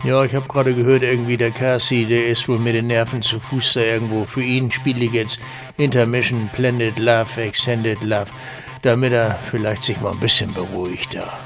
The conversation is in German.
Ja, ich habe gerade gehört, irgendwie der Cassie, der ist wohl mit den Nerven zu Fuß da irgendwo. Für ihn spiele ich jetzt Intermission Planet Love, Extended Love, damit er vielleicht sich mal ein bisschen beruhigt da.